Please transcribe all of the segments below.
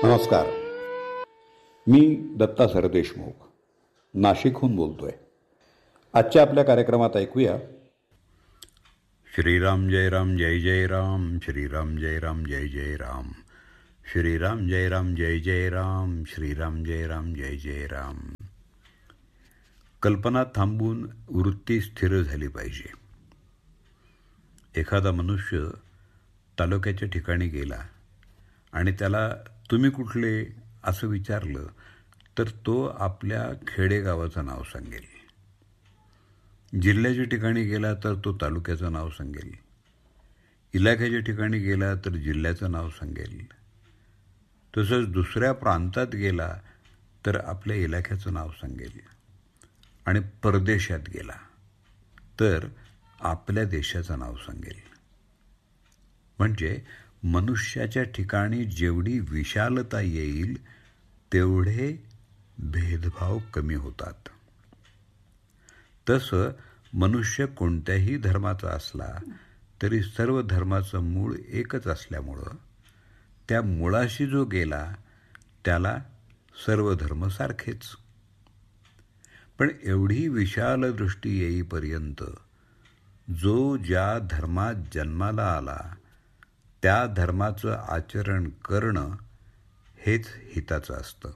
नमस्कार. मी दत्ता सरदेशमुख नाशिकहून बोलतोय. आजच्या आपल्या कार्यक्रमात ऐकूया श्रीराम जय राम जय जय राम, श्रीराम जय राम जय जय राम, श्रीराम जय राम जय जय राम, श्रीराम जय राम जय जय राम. कल्पना थांबून वृत्ती स्थिर झाली पाहिजे. एखादा मनुष्य तालुक्याच्या ठिकाणी गेला आणि त्याला तुम्ही कुठले असं विचारलं तर तो आपल्या खेडेगावाचं नाव सांगेल. जिल्ह्याच्या ठिकाणी गेला तर तो तालुक्याचं नाव सांगेल. इलाख्याच्या ठिकाणी गेला तर जिल्ह्याचं नाव सांगेल. तसंच दुसऱ्या प्रांतात गेला तर आपल्या इलाख्याचं नाव सांगेल. आणि परदेशात गेला तर आपल्या देशाचं नाव सांगेल. म्हणजे मनुष्याच्या ठिकाणी जेवढी विशालता येईल तेवढे भेदभाव कमी होतात. तसं मनुष्य कोणत्याही धर्माचा असला तरी सर्व धर्माचं मूळ एकच असल्यामुळं त्या मुळाशी जो गेला त्याला सर्व धर्म सारखेच. पण एवढी विशाल दृष्टी येईपर्यंत जो ज्या धर्मात जन्माला आला त्या धर्माचं आचरण करणं हेच हिताचं असतं.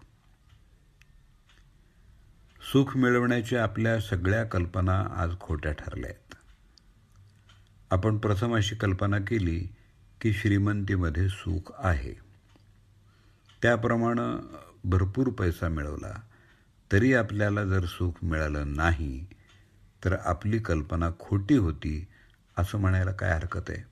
सुख मिळवण्याच्या आपल्या सगळ्या कल्पना आज खोट्या ठरल्या आहेत. आपण प्रथम अशी कल्पना केली की श्रीमंतीमध्ये सुख आहे. त्याप्रमाणे भरपूर पैसा मिळवला तरी आपल्याला जर सुख मिळालं नाही तर आपली कल्पना खोटी होती असं म्हणायला काय हरकत आहे.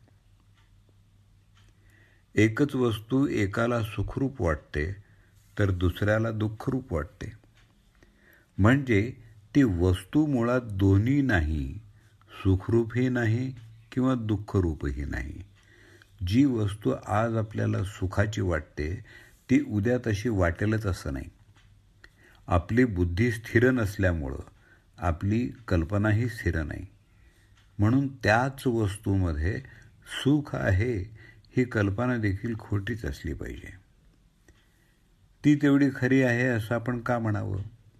एकच वस्तू एकाला सुखरूप वाटते तर दुसऱ्याला दुःखरूप वाटते. म्हणजे ती वस्तू मुळात दोन्ही नाही, सुखरूपही नाही किंवा दुःखरूपही नाही. जी वस्तू आज आपल्याला सुखाची वाटते ती उद्या तशी वाटेलच असं नाही. आपली बुद्धी स्थिर नसल्यामुळं आपली कल्पनाही स्थिर नाही. म्हणून त्याच वस्तूमध्ये सुख आहे ही कल्पना देखील खोटीच असली पाहिजे. ती तेवढी खरी आहे असं आपण का म्हणावं.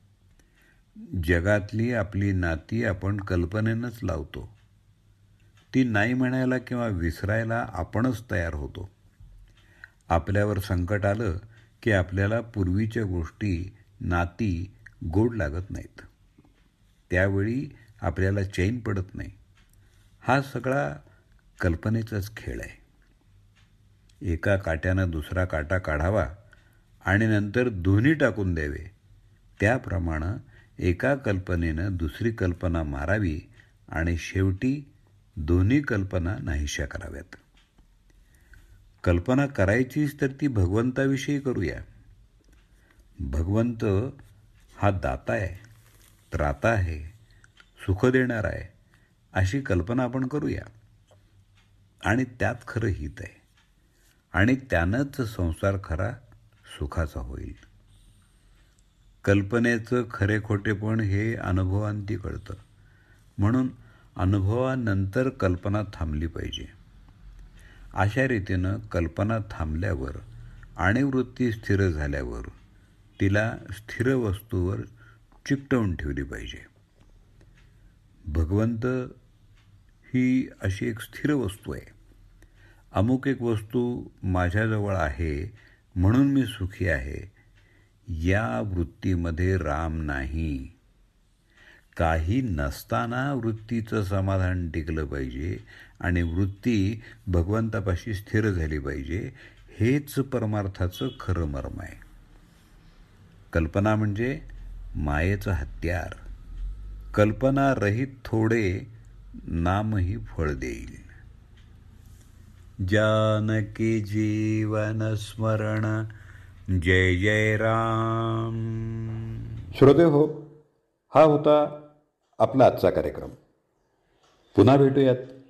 जगातली आपली नाती आपण कल्पनेनंच लावतो. ती नाही म्हणायला किंवा विसरायला आपणच तयार होतो. आपल्यावर संकट आलं की आपल्याला पूर्वीच्या गोष्टी नाती गोड लागत नाहीत. त्यावेळी आपल्याला चैन पडत नाही. हा सगळा कल्पनेचाच खेळ आहे. एका काट्यानं दुसरा काटा काढावा आणि नंतर दोन्ही टाकून द्यावे त्याप्रमाणे एका कल्पनेनं दुसरी कल्पना मारावी आणि शेवटी दोन्ही कल्पना नाहीशा कराव्यात. कल्पना करायचीच तर ती भगवंताविषयी करूया. भगवंत हा दाता आहे, त्राता आहे, सुख देणारा आहे अशी कल्पना आपण करूया. आणि त्यात खरं हित आहे आणि त्यानंच संसार खरा सुखाचा होईल. कल्पनेचं खरे खोटेपण हे अनुभवांती कळतं. म्हणून अनुभवानंतर कल्पना थांबली पाहिजे. अशा रीतीनं कल्पना थांबल्यावर आणि वृत्ती स्थिर झाल्यावर तिला स्थिर वस्तूवर चिकटवून ठेवली पाहिजे. भगवंत ही अशी एक स्थिर वस्तू आहे. अमुक एक वस्तू माझ्याजवळ आहे म्हणून मी सुखी आहे या वृत्तीमध्ये राम नाही. काही नसताना वृत्तीचं समाधान टिकलं पाहिजे आणि वृत्ती भगवंतापाशी स्थिर झाली पाहिजे. हेच परमार्थाचं खरं मर्म आहे. कल्पना म्हणजे मायेचं हत्यार. कल्पना रहित थोडे नामही फळ देईल. जानकी जीवन स्मरण जय जय राम. श्रोते हो, हा होता आपला आजचा कार्यक्रम. पुन्हा भेटूयात